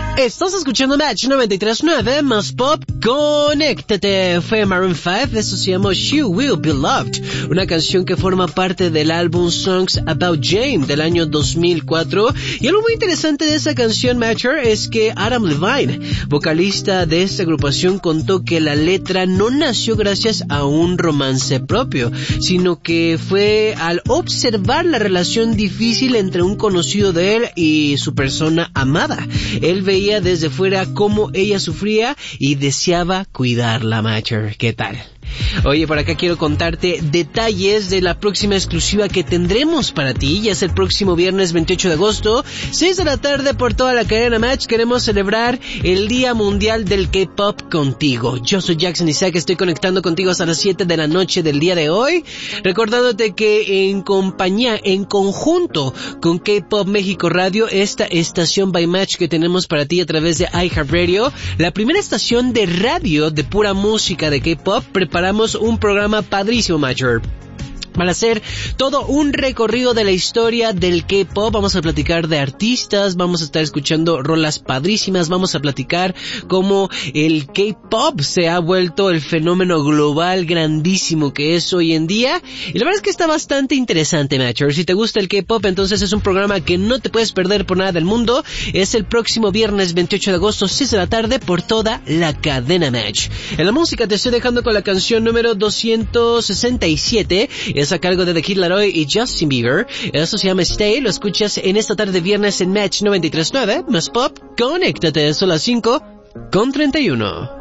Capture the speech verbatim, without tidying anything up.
Estás escuchando Match noventa y tres punto nueve más Pop. Conéctate. Fue Maroon cinco, eso se llamó She Will Be Loved, una canción que forma parte del álbum Songs About Jane del año dos mil cuatro. Y algo muy interesante de esa canción, Matcher, es que Adam Levine, vocalista de esta agrupación, contó que la letra no nació gracias a un romance propio, sino que fue al observar la relación difícil entre un conocido de él y su persona amada. Él veía desde fuera cómo ella sufría y deseaba cuidarla, Matcher. ¿Qué tal? Oye, por acá quiero contarte detalles de la próxima exclusiva que tendremos para ti. Ya es el próximo viernes veintiocho de agosto, seis de la tarde, por toda la cadena Match. Queremos celebrar el Día Mundial del K-Pop contigo. Yo soy Jackson Isaac, estoy conectando contigo hasta las siete de la noche del día de hoy, recordándote que en compañía, en conjunto con K-Pop México Radio, esta estación by Match que tenemos para ti a través de iHeartRadio, la primera estación de radio de pura música de K-Pop, preparamos un programa padrísimo, Matcher. Para hacer todo un recorrido de la historia del K-pop. Vamos a platicar de artistas, vamos a estar escuchando rolas padrísimas, vamos a platicar cómo el K-pop se ha vuelto el fenómeno global grandísimo que es hoy en día. Y la verdad es que está bastante interesante, Matcher. Si te gusta el K-pop, entonces es un programa que no te puedes perder por nada del mundo. Es el próximo viernes veintiocho de agosto, seis de la tarde, por toda la cadena Match. En la música te estoy dejando con la canción número doscientos sesenta y siete. Es a cargo de The Kid Laroi y Justin Bieber. Eso se llama Stay. Lo escuchas en esta tarde viernes en Match noventa y tres punto nueve más Pop. Conéctate. Son las cinco con treinta y uno.